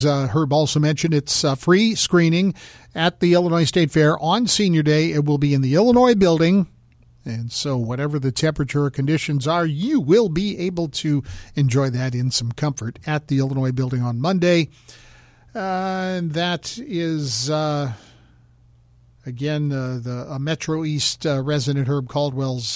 Herb also mentioned it's free screening at the Illinois State Fair on Senior Day. It will be in the Illinois building. And so whatever the temperature conditions are, you will be able to enjoy that in some comfort at the Illinois building on Monday. And that is, again, a Metro East resident, Herb Caldwell's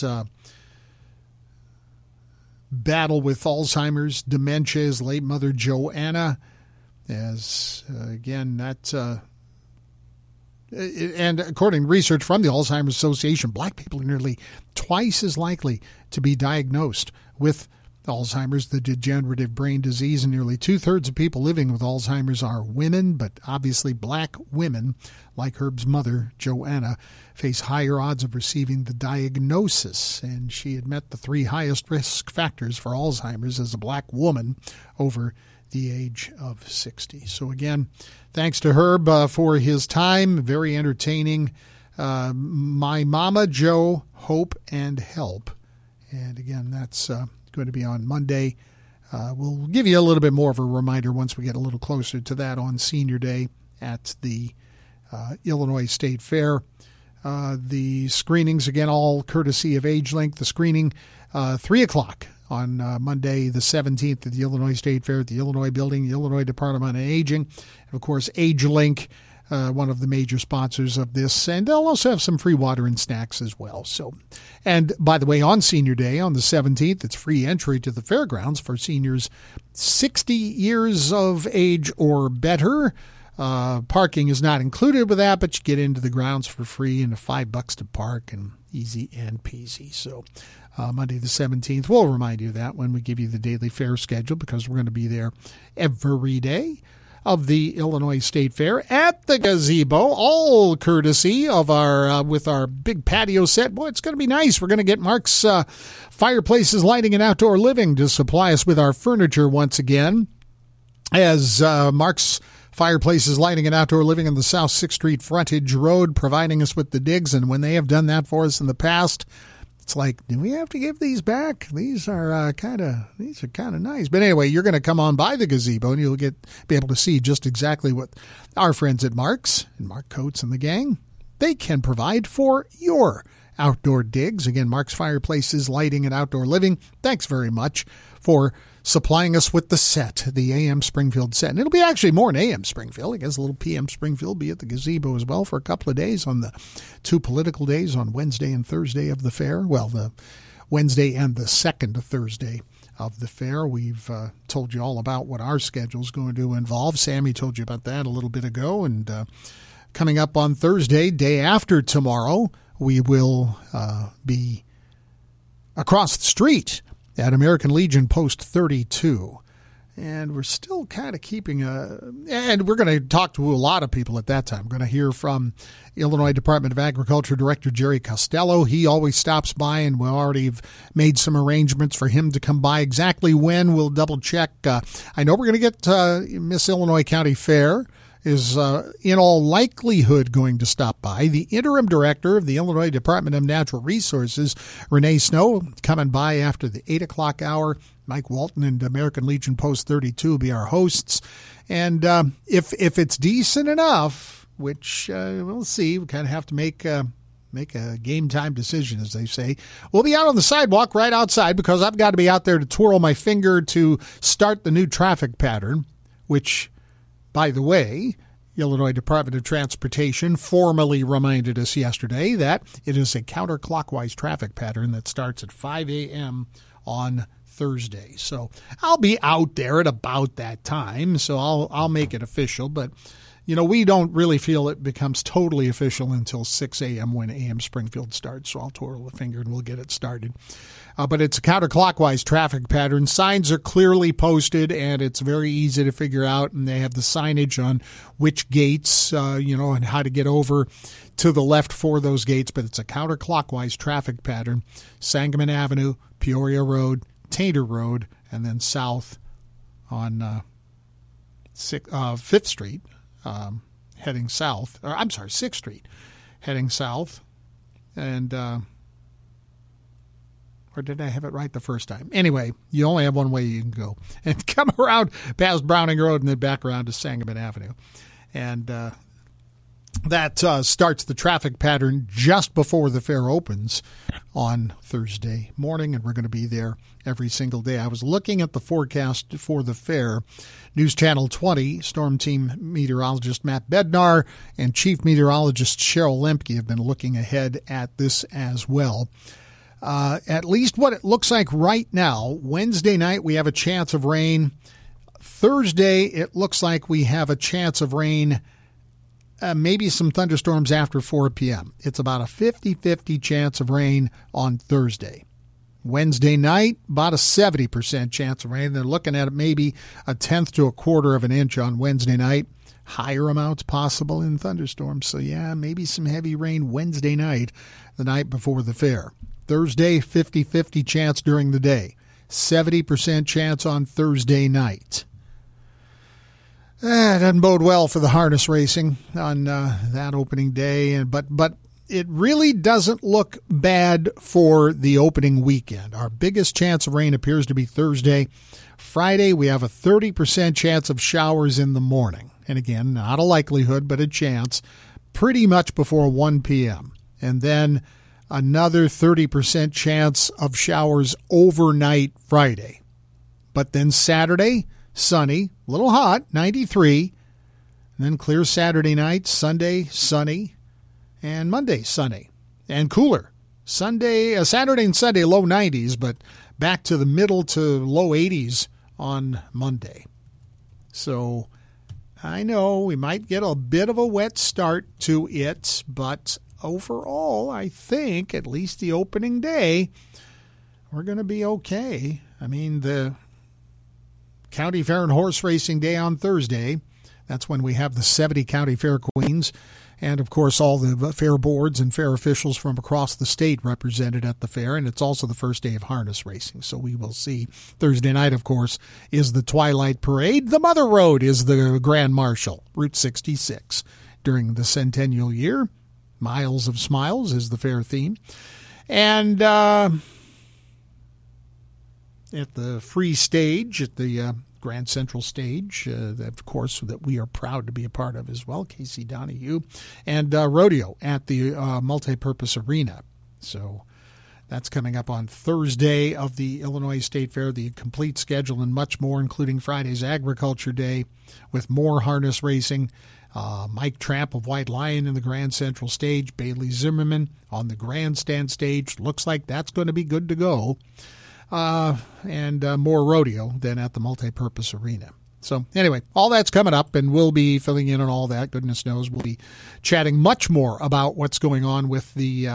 battle with Alzheimer's, dementia, his late mother, Joanna. As, again, that... and according to research from the Alzheimer's Association, black people are nearly twice as likely to be diagnosed with Alzheimer's, the degenerative brain disease, and nearly two-thirds of people living with Alzheimer's are women, but obviously black women, like Herb's mother, Joanna, face higher odds of receiving the diagnosis, and she had met the three highest risk factors for Alzheimer's as a black woman over the age of 60. So again, thanks to Herb for his time. Very entertaining. My Mama, Joe, Hope, and Help. And again, that's going to be on Monday. We'll give you a little bit more of a reminder once we get a little closer to that on Senior Day at the Illinois State Fair. The screenings, again, all courtesy of AgeLink. The screening, 3 o'clock on Monday the 17th at the Illinois State Fair at the Illinois Building, the Illinois Department on Aging. And, of course, AgeLink, one of the major sponsors of this. And they'll also have some free water and snacks as well. So, and, by the way, on Senior Day on the 17th, it's free entry to the fairgrounds for seniors 60 years of age or better. Parking is not included with that, but you get into the grounds for free and $5 to park and easy and peasy. So Monday the 17th, we'll remind you of that when we give you the daily fair schedule because we're going to be there every day of the Illinois State Fair at the gazebo, all courtesy of our with our big patio set. Boy, it's going to be nice. We're going to get Mark's Fireplaces, Lighting, and Outdoor Living to supply us with our furniture once again, as Mark's Fireplaces, Lighting, and Outdoor Living on the South 6th Street Frontage Road, providing us with the digs. And when they have done that for us in the past, it's like, do we have to give these back? These are kind of nice. But anyway, you're going to come on by the gazebo and you'll be able to see just exactly what our friends at Mark's and Mark Coates and the gang, they can provide for your outdoor digs. Again, Mark's Fireplaces, Lighting, and Outdoor Living. Thanks very much for supplying us with the set, the AM Springfield set. And it'll be actually more an AM Springfield. I guess a little PM Springfield will be at the gazebo as well for a couple of days on the two political days on Wednesday and Thursday of the fair. Well, the Wednesday and the second Thursday of the fair. We've told you all about what our schedule is going to involve. Sammy told you about that a little bit ago. And coming up on Thursday, day after tomorrow, we will be across the street at American Legion Post 32. And we're still kind of keeping and we're going to talk to a lot of people at that time. We're going to hear from Illinois Department of Agriculture Director Jerry Costello. He always stops by, and we already have made some arrangements for him to come by. Exactly when, we'll double check. I know we're going to get Miss Illinois County Fair is in all likelihood going to stop by. The interim director of the Illinois Department of Natural Resources, Renee Snow, coming by after the 8 o'clock hour. Mike Walton and American Legion Post 32 will be our hosts. And if it's decent enough, which we'll see, we kind of have to make a game time decision, as they say. We'll be out on the sidewalk right outside because I've got to be out there to twirl my finger to start the new traffic pattern, which, by the way, Illinois Department of Transportation formally reminded us yesterday that it is a counterclockwise traffic pattern that starts at 5 a.m. on Thursday. So I'll be out there at about that time, so I'll make it official. But, you know, we don't really feel it becomes totally official until 6 a.m. when AM Springfield starts. So I'll twirl the finger and we'll get it started. But it's a counterclockwise traffic pattern. Signs are clearly posted, and it's very easy to figure out. And they have the signage on which gates, and how to get over to the left for those gates. But it's a counterclockwise traffic pattern. Sangamon Avenue, Peoria Road, Tainter Road, and then south on 5th Street, heading south. Or I'm sorry, 6th Street, heading south. And Or did I have it right the first time? Anyway, you only have one way you can go. And come around past Browning Road and then back around to Sangamon Avenue. And that starts the traffic pattern just before the fair opens on Thursday morning, and we're going to be there every single day. I was looking at the forecast for the fair. News Channel 20, Storm Team meteorologist Matt Bednar and Chief Meteorologist Cheryl Lemke have been looking ahead at this as well. At least what it looks like right now, Wednesday night we have a chance of rain. Thursday it looks like we have a chance of rain, maybe some thunderstorms after 4 p.m. It's about a 50-50 chance of rain on Thursday. Wednesday night, about a 70% chance of rain. They're looking at maybe a tenth to a quarter of an inch on Wednesday night. Higher amounts possible in thunderstorms. So, yeah, maybe some heavy rain Wednesday night, the night before the fair. Thursday, 50-50 chance during the day. 70% chance on Thursday night. It doesn't bode well for the harness racing on that opening day, but it really doesn't look bad for the opening weekend. Our biggest chance of rain appears to be Thursday. Friday, we have a 30% chance of showers in the morning. And again, not a likelihood, but a chance, pretty much before 1 p.m. And then another 30% chance of showers overnight Friday. But then Saturday, sunny, a little hot, 93. And then clear Saturday night, Sunday, sunny. And Monday, sunny and cooler. Saturday and Sunday, low 90s, but back to the middle to low 80s on Monday. So I know we might get a bit of a wet start to it, but overall, I think, at least the opening day, we're going to be okay. I mean, the County Fair and Horse Racing Day on Thursday, that's when we have the 70 County Fair Queens. And, of course, all the fair boards and fair officials from across the state represented at the fair. And it's also the first day of harness racing. So we will see. Thursday night, of course, is the Twilight Parade. The Mother Road is the Grand Marshal, Route 66. During the centennial year, Miles of Smiles is the fair theme. And at the free stage, at the Grand Central Stage, of course, that we are proud to be a part of as well, Casey Donahue, and rodeo at the Multipurpose Arena. So that's coming up on Thursday of the Illinois State Fair, the complete schedule and much more, including Friday's Agriculture Day with more harness racing. Mike Tramp of White Lion in the Grand Central Stage, Bailey Zimmerman on the Grandstand Stage. Looks like that's going to be good to go. And more rodeo than at the Multipurpose Arena. So anyway, all that's coming up, and we'll be filling in on all that. Goodness knows we'll be chatting much more about what's going on with the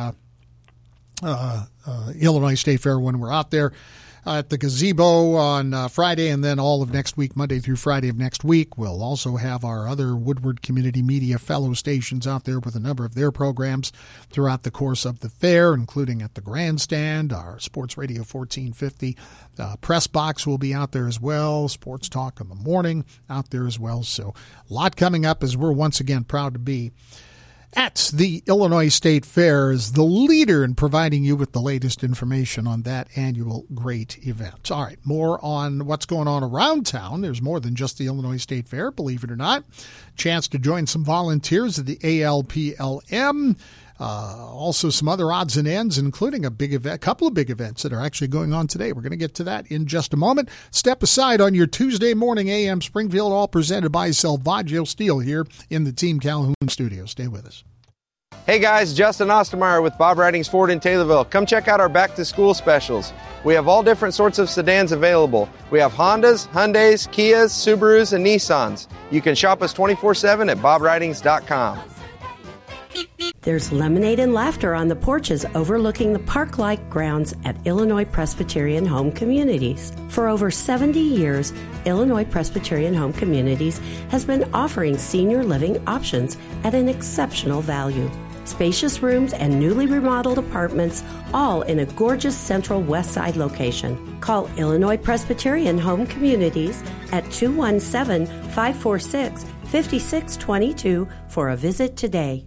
Illinois State Fair when we're out there at the gazebo on Friday, and then all of next week, Monday through Friday of next week. We'll also have our other Woodward Community Media fellow stations out there with a number of their programs throughout the course of the fair, including at the grandstand. Our Sports Radio 1450 press box will be out there as well. Sports Talk in the morning out there as well. So a lot coming up, as we're once again proud to be at the Illinois State Fair is the leader in providing you with the latest information on that annual great event. All right, more on what's going on around town. There's more than just the Illinois State Fair, believe it or not. Chance to join some volunteers at the ALPLM. Also some other odds and ends, including a couple of big events that are actually going on today. We're going to get to that in just a moment. Step aside on your Tuesday morning AM Springfield, all presented by Salvaggio Steel here in the Team Calhoun studio. Stay with us. Hey guys, Justin Ostermeyer with Bob Ridings Ford in Taylorville. Come check out our back to school specials. We have all different sorts of sedans available. We have Hondas, Hyundais, Kias, Subarus, and Nissans. You can shop us 24/7 at bobridings.com. There's lemonade and laughter on the porches overlooking the park-like grounds at Illinois Presbyterian Home Communities. For over 70 years, Illinois Presbyterian Home Communities has been offering senior living options at an exceptional value. Spacious rooms and newly remodeled apartments, all in a gorgeous central west side location. Call Illinois Presbyterian Home Communities at 217-546-5622 for a visit today.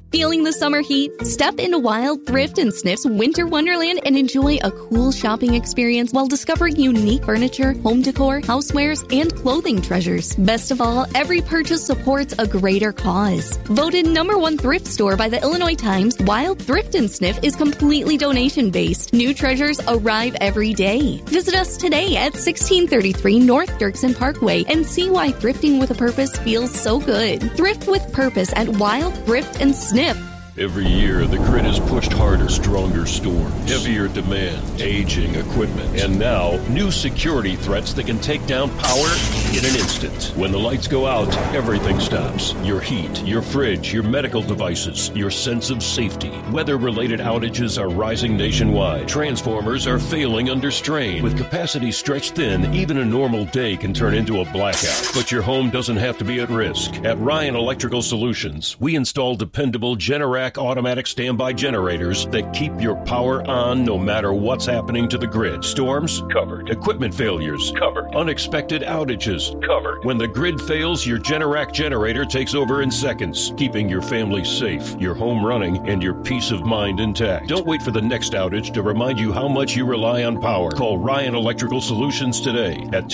Feeling the summer heat? Step into Wild Thrift and Sniff's Winter Wonderland and enjoy a cool shopping experience while discovering unique furniture, home decor, housewares, and clothing treasures. Best of all, every purchase supports a greater cause. Voted #1 thrift store by the Illinois Times, Wild Thrift and Sniff is completely donation-based. New treasures arrive every day. Visit us today at 1633 North Dirksen Parkway and see why thrifting with a purpose feels so good. Thrift with purpose at Wild Thrift and Sniff. Every year, the grid is pushed harder, stronger storms, heavier demand, aging equipment, and now, new security threats that can take down power in an instant. When the lights go out, everything stops. Your heat, your fridge, your medical devices, your sense of safety. Weather-related outages are rising nationwide. Transformers are failing under strain. With capacity stretched thin, even a normal day can turn into a blackout. But your home doesn't have to be at risk. At Ryan Electrical Solutions, we install dependable Generac automatic standby generators that keep your power on no matter what's happening to the grid. Storms? Covered. Equipment failures? Covered. Unexpected outages? Covered. When the grid fails, your Generac generator takes over in seconds, keeping your family safe, your home running, and your peace of mind intact. Don't wait for the next outage to remind you how much you rely on power. Call Ryan Electrical Solutions today at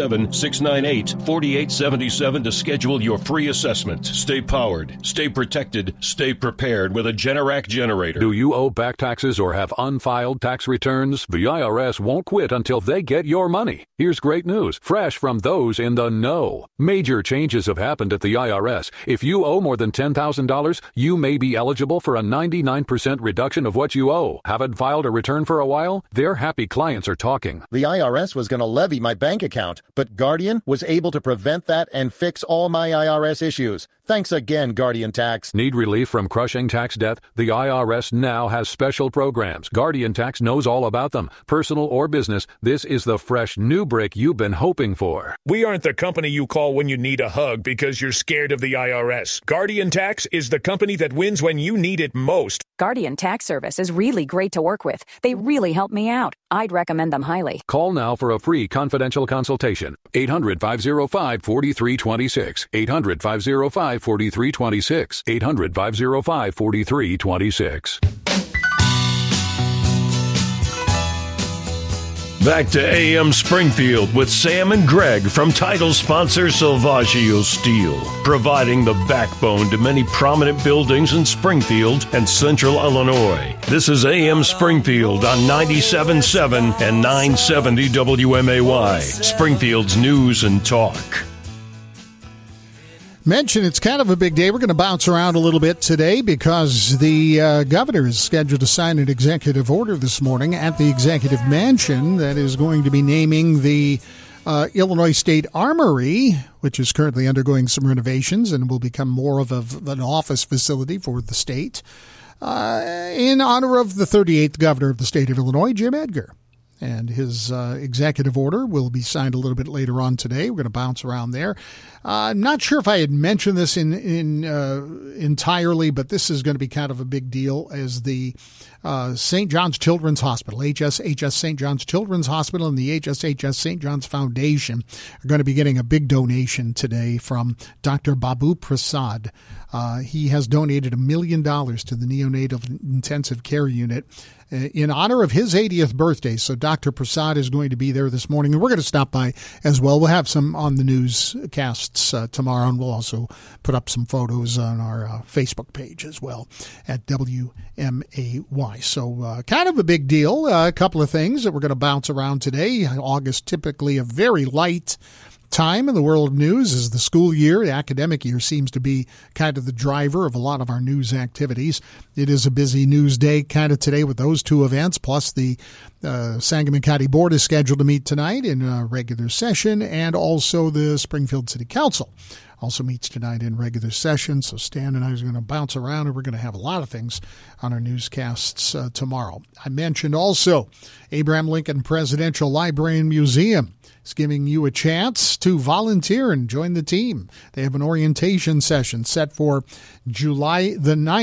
217-698-4877 to schedule your free assessment. Stay powered, stay protected, stay prepared with a Generac generator. Do you owe back taxes or have unfiled tax returns? The IRS won't quit until they get your money. Here's great news, fresh from those in the know. Major changes have happened at the IRS. If you owe more than $10,000, you may be eligible for a 99% reduction of what you owe. Haven't filed a return for a while? Their happy clients are talking. The IRS was going to levy my bank account, but Guardian was able to prevent that and fix all my IRS issues. Thanks again, Guardian Tax. Need relief from crushing tax debt? The IRS now has special programs. Guardian Tax knows all about them. Personal or business, this is the fresh new break you've been hoping for. We aren't the company you call when you need a hug because you're scared of the IRS. Guardian Tax is the company that wins when you need it most. Guardian Tax Service is really great to work with. They really help me out. I'd recommend them highly. Call now for a free confidential consultation. 800-505-4326. 800-505-4326. 800-505-4326. Back to AM Springfield with Sam and Greg from title sponsor Salvaggio Steel, providing the backbone to many prominent buildings in Springfield and Central Illinois. This is AM Springfield on 97.7 and 970 WMAY, Springfield's news and talk. Mention it's kind of a big day. We're going to bounce around a little bit today because the governor is scheduled to sign an executive order this morning at the Executive Mansion that is going to be naming the Illinois State Armory, which is currently undergoing some renovations and will become more of an office facility for the state, in honor of the 38th governor of the state of Illinois, Jim Edgar. And his executive order will be signed a little bit later on today. We're going to bounce around there. I'm not sure if I had mentioned this entirely, but this is going to be kind of a big deal as the St. John's Children's Hospital, HSHS St. John's Children's Hospital, and the HSHS St. John's Foundation are going to be getting a big donation today from Dr. Babu Prasad. He has donated $1 million to the neonatal intensive care unit in honor of his 80th birthday. So Dr. Prasad is going to be there this morning, and we're going to stop by as well. We'll have some on the newscasts tomorrow, and we'll also put up some photos on our Facebook page as well at WMAY. So kind of a big deal. A couple of things that we're going to bounce around today. August, typically a very light time in the world of news as the school year, the academic year, seems to be kind of the driver of a lot of our news activities. It is a busy news day kind of today with those two events, plus the Sangamon County Board is scheduled to meet tonight in a regular session, and also the Springfield City Council also meets tonight in regular session. So Stan and I are going to bounce around, and we're going to have a lot of things on our newscasts tomorrow. I mentioned also Abraham Lincoln Presidential Library and Museum is giving you a chance to volunteer and join the team. They have an orientation session set for September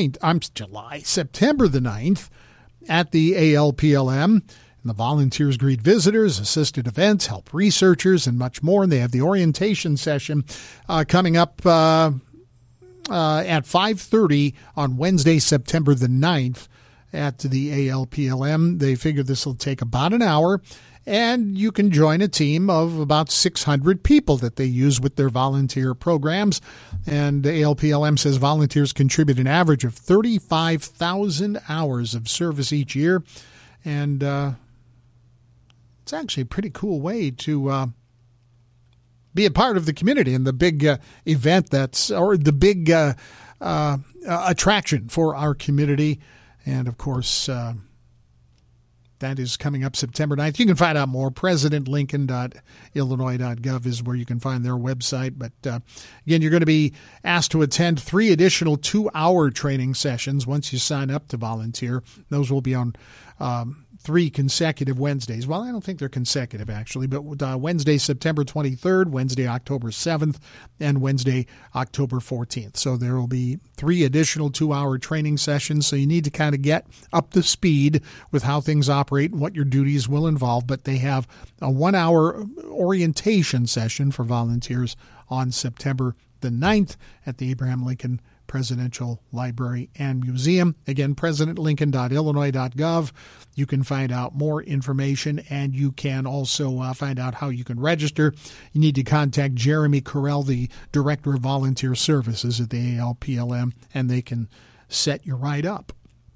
the 9th at the ALPLM. And the volunteers greet visitors, assist at events, help researchers, and much more. And they have the orientation session coming up at 5:30 on Wednesday, September the 9th at the ALPLM. They figure this will take about an hour, and you can join a team of about 600 people that they use with their volunteer programs. And ALPLM says volunteers contribute an average of 35,000 hours of service each year. And it's actually a pretty cool way to be a part of the community and the big event or the big attraction for our community. And, of course, that is coming up September 9th. You can find out more. PresidentLincoln.illinois.gov is where you can find their website. But, again, you're going to be asked to attend 3 additional 2-hour training sessions once you sign up to volunteer. Those will be on 3 consecutive Wednesdays. Well, I don't think they're consecutive, actually, but Wednesday, September 23rd, Wednesday, October 7th, and Wednesday, October 14th. So there will be 3 additional 2-hour training sessions. So you need to kind of get up to speed with how things operate and what your duties will involve. But they have a 1-hour orientation session for volunteers on September the 9th at the Abraham Lincoln Presidential Library and Museum. Again, PresidentLincoln.illinois.gov. You can find out more information, and you can also find out how you can register. You need to contact Jeremy Carell, the Director of Volunteer Services at the ALPLM, and they can set you right up.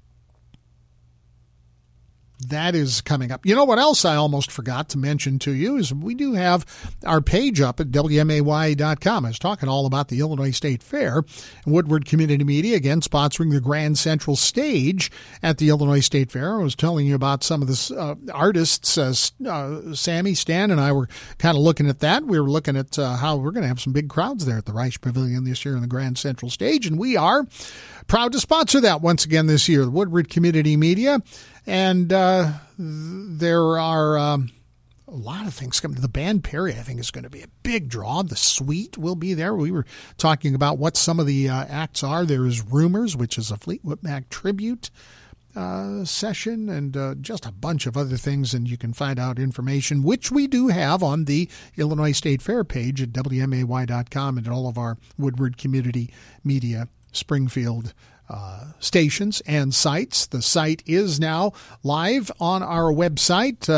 That is coming up. You know what else I almost forgot to mention to you is we do have our page up at WMAY.com. I was talking all about the Illinois State Fair. Woodward Community Media, again, sponsoring the Grand Central Stage at the Illinois State Fair. I was telling you about some of the artists. Sammy, Stan, and I were kind of looking at that. We were looking at how we're going to have some big crowds there at the Reich Pavilion this year in the Grand Central Stage, and we are proud to sponsor that once again this year, the Woodward Community Media. And there are a lot of things coming. The Band Perry, I think, is going to be a big draw. The Suite will be there. We were talking about what some of the acts are. There is Rumors, which is a Fleetwood Mac tribute session, and just a bunch of other things. And you can find out information, which we do have on the Illinois State Fair page at WMAY.com and at all of our Woodward Community Media Springfield stations and sites. The site is now live on our website,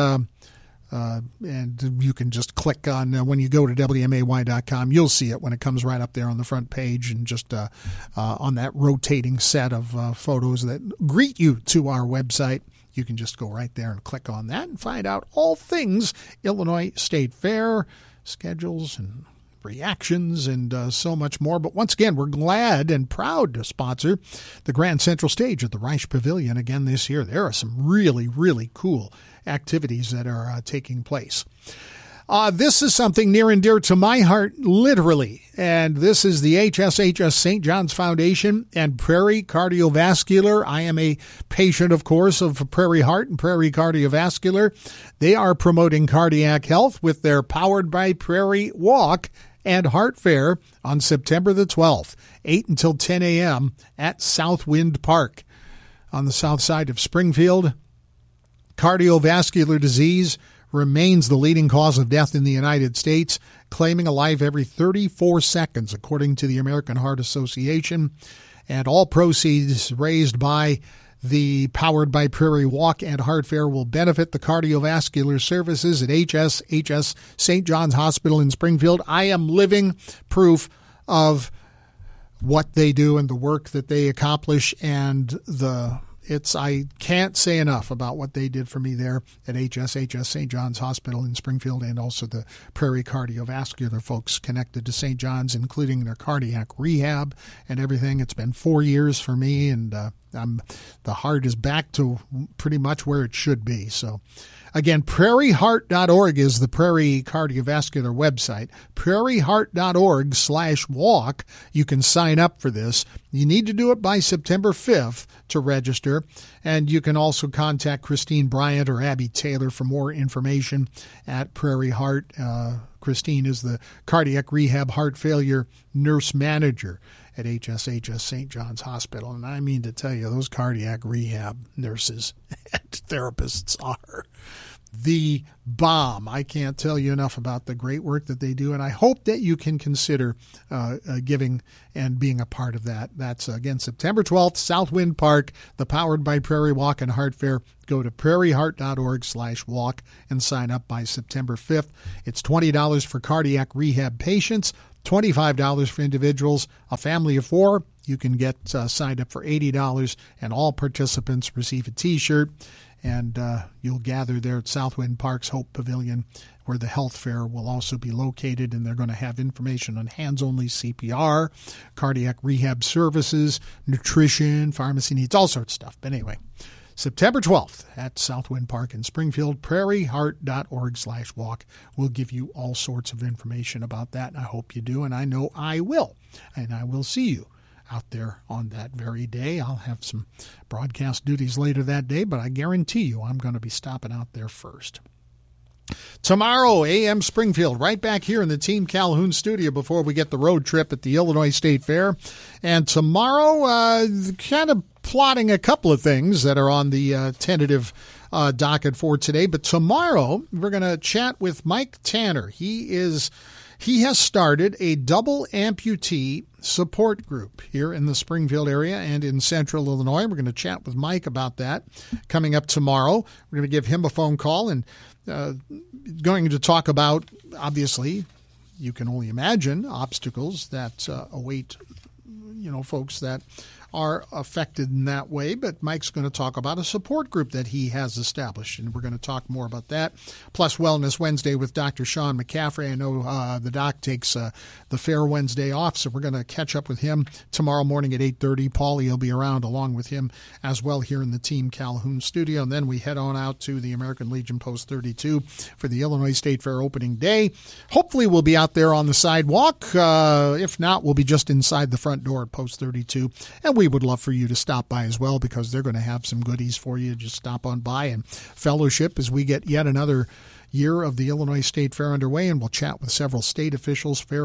and you can just click on when you go to WMAY.com, you'll see it when it comes right up there on the front page, and just on that rotating set of photos that greet you to our website. You can just go right there and click on that and find out all things Illinois State Fair, schedules and reactions, and so much more. But once again, we're glad and proud to sponsor the Grand Central Stage at the Reich Pavilion again this year. There are some really, really cool activities that are taking place. This is something near and dear to my heart, literally, and this is the HSHS St. John's Foundation and Prairie Cardiovascular. I am a patient, of course, of Prairie Heart and Prairie Cardiovascular. They are promoting cardiac health with their Powered by Prairie Walk and Heart Fair on September the 12th, 8 until 10 a.m. at Southwind Park on the south side of Springfield. Cardiovascular disease remains the leading cause of death in the United States, claiming a life every 34 seconds, according to the American Heart Association. And all proceeds raised by the Powered by Prairie Walk and Heart Fair will benefit the cardiovascular services at HSHS St. John's Hospital in Springfield. I am living proof of what they do and the work that they accomplish, and I can't say enough about what they did for me there at HSHS St. John's Hospital in Springfield, and also the Prairie Cardiovascular folks connected to St. John's, including their cardiac rehab and everything. It's been 4 years for me, and the heart is back to pretty much where it should be. So, again, prairieheart.org is the Prairie Cardiovascular website. prairieheart.org/walk. You can sign up for this. You need to do it by September 5th to register. And you can also contact Christine Bryant or Abby Taylor for more information at Prairie Heart. Christine is the cardiac rehab heart failure nurse manager at HSHS St. John's Hospital. And I mean to tell you, those cardiac rehab nurses and therapists the bomb. I can't tell you enough about the great work that they do, and I hope that you can consider giving and being a part of that. That's, again, September 12th, Southwind Park, the Powered by Prairie Walk and Heart Fair. Go to prairieheart.org/walk and sign up by September 5th. It's $20 for cardiac rehab patients, $25 for individuals. A family of 4, you can get signed up for $80, and all participants receive a T-shirt. And you'll gather there at Southwind Park's Hope Pavilion, where the health fair will also be located, and they're going to have information on hands-only CPR, cardiac rehab services, nutrition, pharmacy needs, all sorts of stuff. But anyway, September 12th at Southwind Park in Springfield, prairieheart.org/walk. We'll give you all sorts of information about that, and I hope you do, and I know I will. And I will see you out there on that very day. I'll have some broadcast duties later that day, but I guarantee you I'm going to be stopping out there first. Tomorrow, AM Springfield, right back here in the Team Calhoun studio before we get the road trip at the Illinois State Fair. And tomorrow, kind of plotting a couple of things that are on the tentative docket for today. But tomorrow, we're going to chat with Mike Tanner. He has started a double amputee support group here in the Springfield area and in central Illinois. We're going to chat with Mike about that coming up tomorrow. We're going to give him a phone call and going to talk about, obviously, you can only imagine, obstacles that await, folks that are affected in that way. But Mike's going to talk about a support group that he has established, and we're going to talk more about that. Plus, Wellness Wednesday with Dr. Sean McCaffrey. I know the doc takes the Fair Wednesday off, so we're going to catch up with him tomorrow morning at 8:30. Paulie will be around along with him as well here in the Team Calhoun studio. And then we head on out to the American Legion Post 32 for the Illinois State Fair opening day. Hopefully we'll be out there on the sidewalk. If not, we'll be just inside the front door at Post 32. And we would love for you to stop by as well, because they're going to have some goodies for you. Just stop on by and fellowship as we get yet another year of the Illinois State Fair underway, and we'll chat with several state officials, fair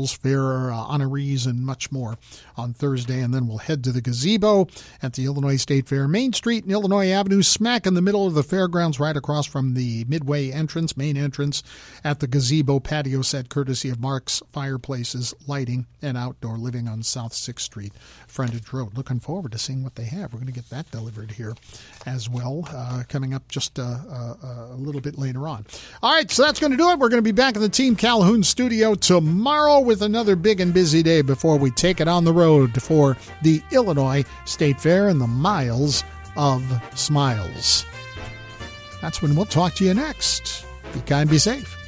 honorees, and much more on Thursday. And then we'll head to the gazebo at the Illinois State Fair, Main Street and Illinois Avenue, smack in the middle of the fairgrounds, right across from the Midway entrance, main entrance, at the gazebo patio set courtesy of Mark's Fireplaces, Lighting, and Outdoor Living on South 6th Street, Frontage Road. Looking forward to seeing what they have. We're going to get that delivered here as well, coming up just a little bit later on. All right, so that's going to do it. We're going to be back in the Team Calhoun studio tomorrow with another big and busy day before we take it on the road for the Illinois State Fair and the Miles of Smiles. That's when we'll talk to you next. Be kind, be safe.